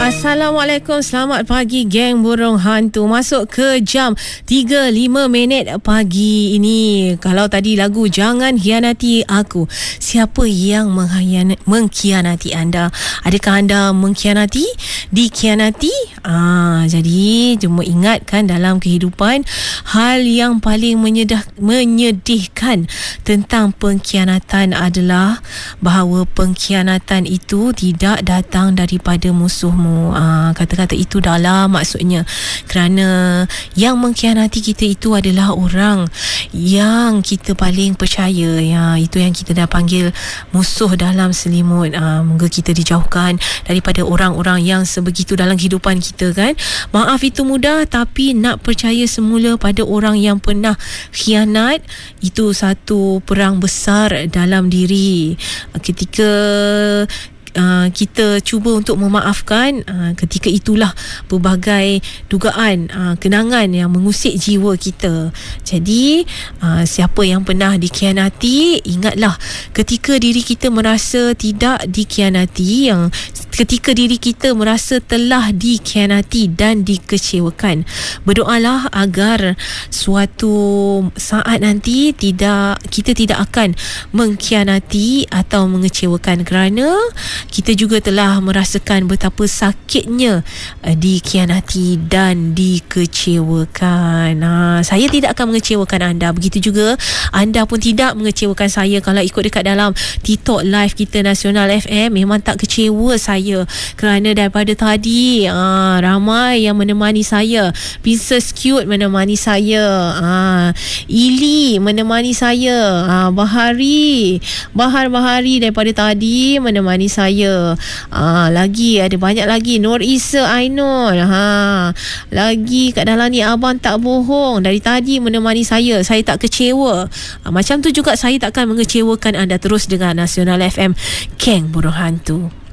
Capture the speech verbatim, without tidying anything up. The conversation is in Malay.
Assalamualaikum, selamat pagi geng burung hantu. Masuk ke jam tiga lima minit pagi ini. Kalau tadi lagu Jangan Hianati Aku, siapa yang mengkhianati, mengkhianati anda? Adakah anda mengkhianati? Dikhianati? Ah, jadi cuma ingatkan dalam kehidupan, hal yang paling menyedah, menyedihkan tentang pengkhianatan adalah bahawa pengkhianatan itu tidak datang daripada musuhmu. Uh, kata-kata itu dalam maksudnya kerana yang mengkhianati kita itu adalah orang yang kita paling percaya, ya, itu yang kita dah panggil musuh dalam selimut. Uh, moga kita dijauhkan daripada orang-orang yang sebegitu dalam kehidupan kita, kan. Maaf itu mudah, tapi nak percaya semula pada orang yang pernah khianat, itu satu perang besar dalam diri. Ketika Uh, kita cuba untuk memaafkan, uh, ketika itulah pelbagai dugaan uh, kenangan yang mengusik jiwa kita. Jadi uh, siapa yang pernah dikhianati, ingatlah ketika diri kita merasa tidak dikhianati, yang ketika diri kita merasa telah dikhianati dan dikecewakan, berdoalah agar suatu saat nanti tidak kita tidak akan mengkhianati atau mengecewakan, kerana kita juga telah merasakan betapa sakitnya uh, dikhianati dan dikecewakan. Uh, saya tidak akan mengecewakan anda. Begitu juga anda pun tidak mengecewakan saya. Kalau ikut dekat dalam TikTok live kita Nasional F M, memang tak kecewa saya, kerana daripada tadi uh, ramai yang menemani saya. Princess Cute menemani saya, uh, Ili menemani saya, uh, Bahari Bahar Bahari daripada tadi menemani saya. Ah, lagi ada banyak lagi, Nur Isa Ainul, ha, lagi kat dalam ni Abang Tak Bohong dari tadi menemani saya. Saya tak kecewa. Ah, macam tu juga saya takkan mengecewakan anda. Terus dengar Nasional F M, Geng Burung Hantu.